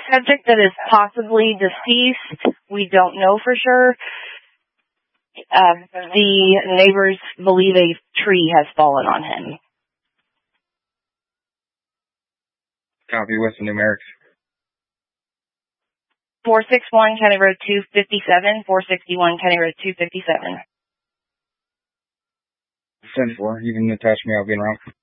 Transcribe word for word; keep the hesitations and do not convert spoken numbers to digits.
subject that is possibly deceased. We don't know for sure. Uh, the neighbors believe a tree has fallen on him. Copy. What's the numerics? four sixty-one County Road two fifty-seven, four sixty-one County Road two fifty-seven. ten four. You can attach me. I'll be around.